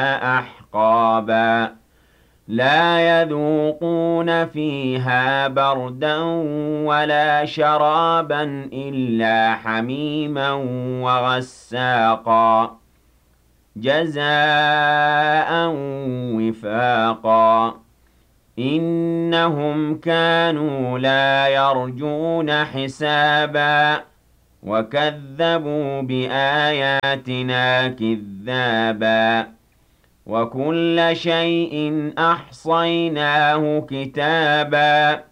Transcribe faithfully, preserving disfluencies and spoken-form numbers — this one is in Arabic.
أحقابا لا يذوقون فيها بردا ولا شرابا إلا حميما وغساقا جزاء وفاقا إنهم كانوا لا يرجون حسابا وكذبوا بآياتنا كذابا وكل شيء أحصيناه كتابا